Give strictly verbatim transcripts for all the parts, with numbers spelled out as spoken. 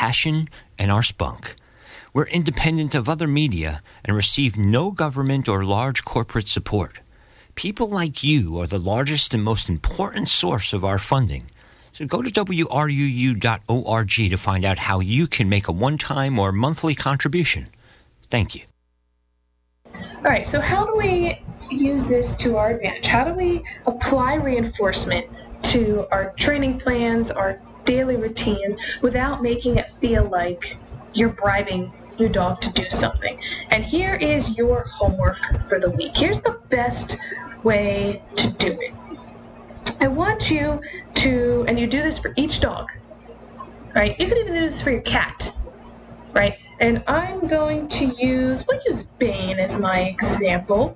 passion and our spunk. We're independent of other media and receive no government or large corporate support. People like you are the largest and most important source of our funding. So go to W R U U dot org to find out how you can make a one-time or monthly contribution. Thank you. All right, so how do we use this to our advantage? How do we apply reinforcement to our training plans, our daily routines, without making it feel like you're bribing your dog to do something? And here is your homework for the week. Here's the best way to do it. I want you to, and you do this for each dog, right? You could even do this for your cat, right? And I'm going to use, we'll use Bane as my example.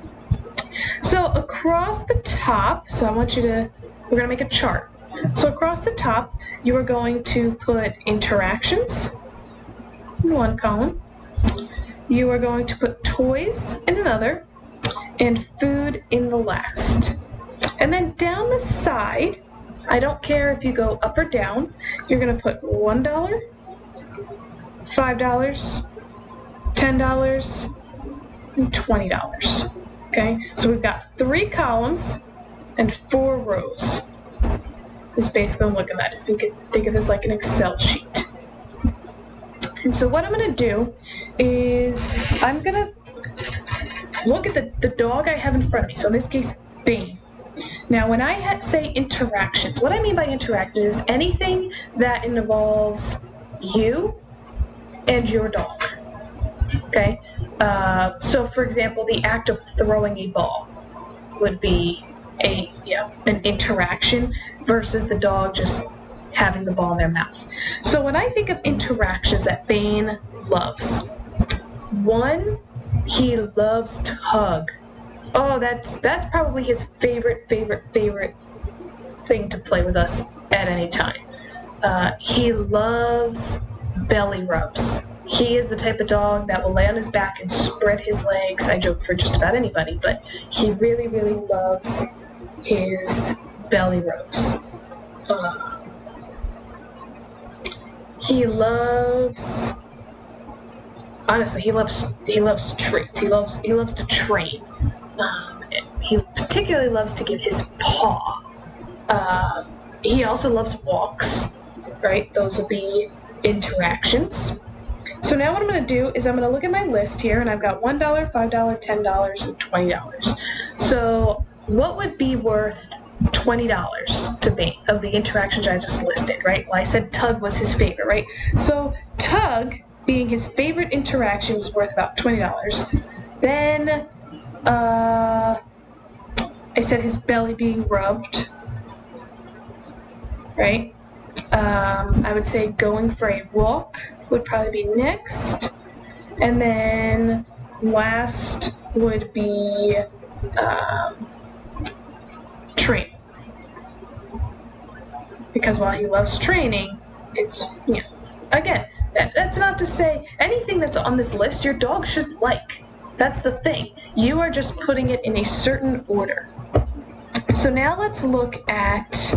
So across the top, so I want you to, we're going to make a chart. So across the top, you are going to put interactions in one column. You are going to put toys in another, and food in the last. And then down the side, I don't care if you go up or down, you're going to put one dollar, five dollars, ten dollars, and twenty dollars. Okay, so we've got three columns and four rows. Is basically what I'm looking at. If you could think of this like an Excel sheet. And so what I'm going to do is I'm going to look at the, the dog I have in front of me. So in this case, Bane. Now, when I ha- say interactions, what I mean by interactions is anything that involves you and your dog. Okay? Uh, so, for example, the act of throwing a ball would be a you know, an interaction versus the dog just having the ball in their mouth. So when I think of interactions that Bane loves, one, he loves to hug. Oh, that's that's probably his favorite, favorite, favorite thing to play with us at any time. Uh, he loves belly rubs. He is the type of dog that will lay on his back and spread his legs. I joke for just about anybody, but he really, really loves his belly rubs. Uh, he loves, honestly, he loves he loves treats. He loves he loves to train. Um, he particularly loves to give his paw. Uh, he also loves walks, right? Those will be interactions. So now what I'm going to do is I'm going to look at my list here, and I've got one dollar, five dollars, ten dollars, and twenty dollars. So what would be worth twenty dollars to Bane of the interactions I just listed, right? Well, I said Tug was his favorite, right? So Tug, being his favorite interaction, is worth about twenty dollars. Then uh, I said his belly being rubbed, right? Um, I would say going for a walk would probably be next. And then last would be um, training. Because while he loves training, it's, you know, again, that, that's not to say anything that's on this list your dog should like. That's the thing. You are just putting it in a certain order. So now let's look at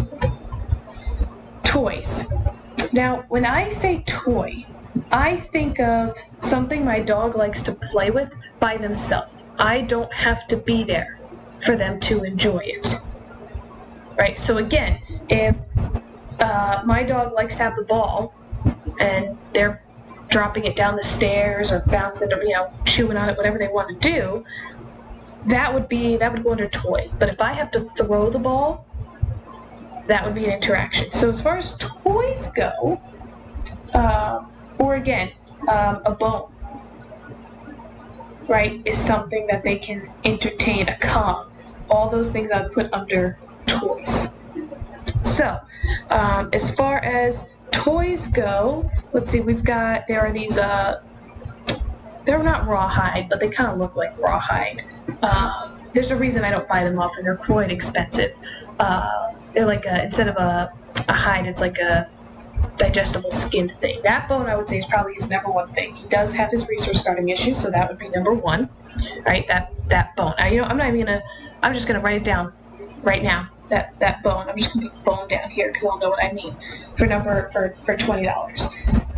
toys. Now, when I say toy, I think of something my dog likes to play with by themselves. I don't have to be there for them to enjoy it. Right? So again, if uh, my dog likes to have the ball and they're dropping it down the stairs or bouncing or, you know, chewing on it, whatever they want to do, that would be that would go under toy. But if I have to throw the ball, that would be an interaction. So as far as toys go, uh, or again, um, a bone, right, is something that they can entertain, a calm. All those things I would put under toys. So, um, as far as toys go, let's see, we've got, there are these, uh, they're not rawhide, but they kind of look like rawhide. Um, there's a reason I don't buy them often. They're quite expensive. Uh, they're like a, instead of a, a hide, it's like a digestible skin thing. That bone, I would say, is probably his number one thing. He does have his resource guarding issues, so that would be number one, right? That that bone. I, you know, I'm not even gonna. I'm just gonna write it down right now. That that bone. I'm just gonna put bone down here because I'll know what I mean for number for for twenty dollars.